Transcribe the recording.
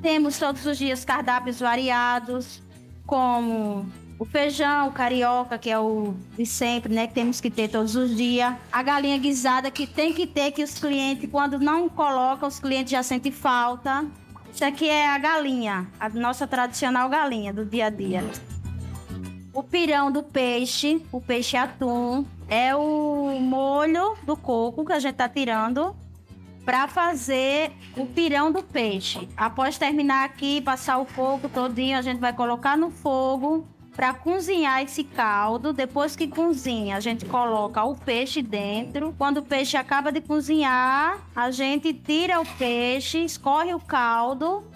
Temos todos os dias cardápios variados, como o feijão, o carioca, que é o de sempre, né? Que temos que ter todos os dias. A galinha guisada, que tem que ter, que os clientes, quando não colocam, os clientes já sentem falta. Isso aqui é a galinha, a nossa tradicional galinha do dia a dia. O pirão do peixe, o peixe atum, é o molho do coco que a gente tá tirando para fazer o pirão do peixe. Após terminar aqui, passar o coco todinho, a gente vai colocar no fogo para cozinhar esse caldo. Depois que cozinha, a gente coloca o peixe dentro. Quando o peixe acaba de cozinhar, a gente tira o peixe, escorre o caldo